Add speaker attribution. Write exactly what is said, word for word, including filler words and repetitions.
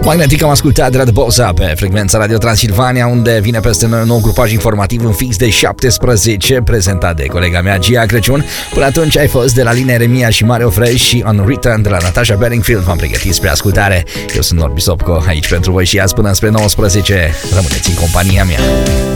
Speaker 1: Magnetic am ascultat de la The Boss pe frecvența Radio Transilvania, unde vine peste noi un nou grupaj informativ în fix de șaptesprezece, prezentat de colega mea Gia Crăciun. Până atunci ai fost de la Lina Eremia și Mario Fresh și On Return de la Natasha Bedingfield. V-am pregătit spre ascultare. Eu sunt Norbi Sopco, aici pentru voi și azi până spre nouăsprezece. Rămâneți în compania mea.